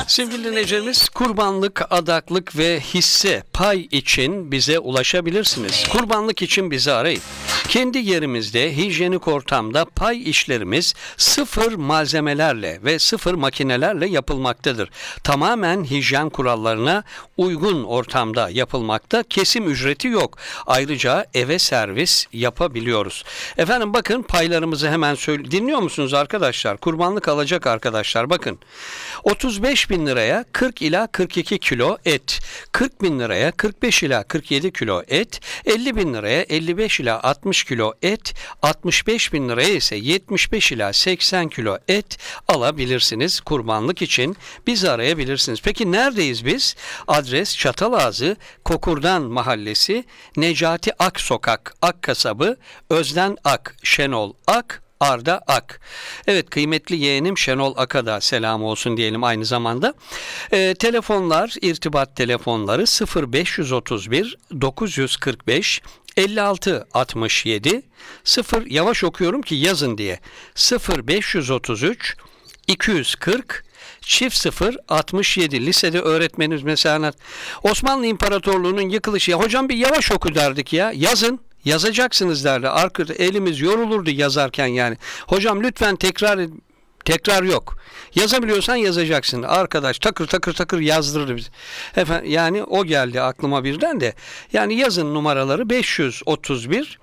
Sevgili dinleyicilerimiz, kurbanlık, adaklık ve hisse pay için bize ulaşabilirsiniz. Kurbanlık için bizi arayın. Kendi yerimizde, hijyenik ortamda pay işlerimiz sıfır malzemelerle ve sıfır makinelerle yapılmaktadır. Tamamen hijyen kurallarına uygun ortamda yapılmakta. Kesim ücreti yok. Ayrıca eve servis yapabiliyoruz. Efendim bakın, paylarımızı hemen dinliyor musunuz arkadaşlar? Kurbanlık alacak arkadaşlar bakın. 35 bin liraya 40 ila 42 kilo et, 40 bin liraya 45 ila 47 kilo et, 50 bin liraya 55 ila 60 kilo et, 65 bin liraya ise 75 ila 80 kilo et alabilirsiniz. Kurbanlık için bizi arayabilirsiniz. Peki neredeyiz biz? Adres Çatalazı, Kokurdan Mahallesi, Necati Ak Sokak, Ak Kasabı, Özden Ak, Şenol Ak, Arda Ak. Evet, kıymetli yeğenim Şenol Ak'a da selam olsun diyelim aynı zamanda. Telefonlar, irtibat telefonları 0531 945 56 67 0, yavaş okuyorum ki yazın diye, 0533 240 çift 0 67. Lisede öğretmenimiz mesela Osmanlı İmparatorluğu'nun yıkılışı, ya hocam bir yavaş oku derdik ya, yazın. Yazacaksınız derdi. Arkada elimiz yorulurdu yazarken yani. Hocam lütfen tekrar yok. Yazabiliyorsan yazacaksın. Arkadaş takır takır takır yazdırır bizi. Efendim, yani o geldi aklıma birden de. Yani yazın numaraları 531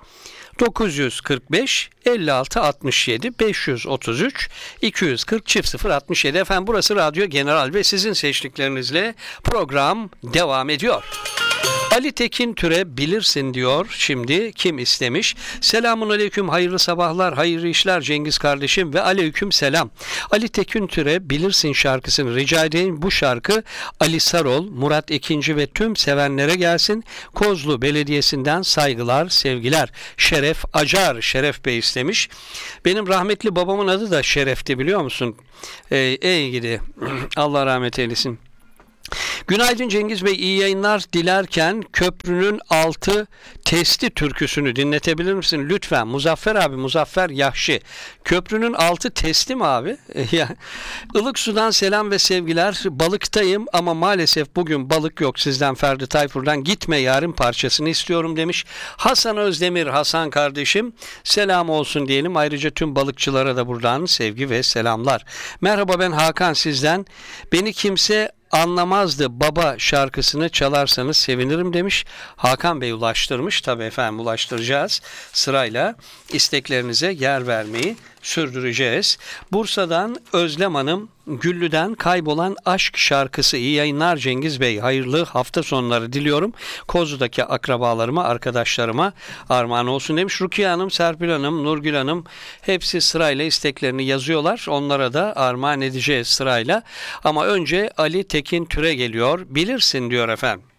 945 56 67 533 240 çift 0 67. Efendim burası Radyo General ve sizin seçtiklerinizle program devam ediyor. Ali Tekin Türe bilirsin diyor. Şimdi kim istemiş? Selamun aleyküm, hayırlı sabahlar, hayırlı işler Cengiz kardeşim ve aleyküm selam. Ali Tekin Türe bilirsin şarkısını rica edeyim. Bu şarkı Ali Sarol, Murat Ekinci ve tüm sevenlere gelsin. Kozlu Belediyesi'nden saygılar, sevgiler. Şeref Acar, Şeref Bey istemiş. Benim rahmetli babamın adı da Şeref'ti, biliyor musun? Ey gidi. Allah rahmet eylesin. Günaydın Cengiz Bey, iyi yayınlar dilerken köprünün altı testi türküsünü dinletebilir misin? Lütfen. Muzaffer abi, Muzaffer Yahşi. Köprünün altı testi mi abi? Ilık sudan selam ve sevgiler. Balıktayım ama maalesef bugün balık yok. Sizden Ferdi Tayfur'dan Gitme Yarın parçasını istiyorum demiş. Hasan Özdemir, Hasan kardeşim selam olsun diyelim. Ayrıca tüm balıkçılara da buradan sevgi ve selamlar. Merhaba, ben Hakan, sizden Beni Kimse Anlamazdı Baba şarkısını çalarsanız sevinirim demiş. Hakan Bey ulaştırmış. Tabii efendim, ulaştıracağız. Sırayla isteklerinize yer vermeyi sürdüreceğiz. Bursa'dan Özlem Hanım, Güllü'den Kaybolan Aşk şarkısı. İyi yayınlar Cengiz Bey. Hayırlı hafta sonları diliyorum. Kozlu'daki akrabalarıma, arkadaşlarıma armağan olsun demiş. Rukiye Hanım, Serpil Hanım, Nurgül Hanım hepsi sırayla isteklerini yazıyorlar. Onlara da armağan edeceğiz sırayla. Ama önce Ali Tekin Türe geliyor. Bilirsin diyor efendim.